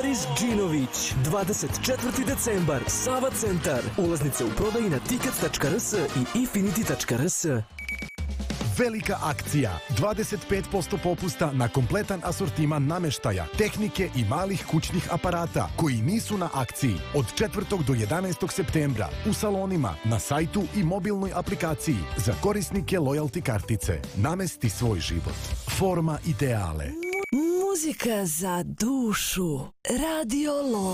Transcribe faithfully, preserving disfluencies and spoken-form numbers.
Aris Džinović. dvadeset četvrti decembar, Sava centar. Ulaznice u prodaji na tiket tačka r s i infinity tačka r s. Velika akcija, dvadeset pet posto popusta na kompletan asortiman nameštaja, tehnike i malih kućnih aparata koji nisu na akciji od četvrtog do jedanaestog septembra u salonima, na sajtu i mobilnoj aplikaciji za korisnike lojalty kartice. Namesti svoj život. Forma ideale. Muzika za dušu. Radio Lora.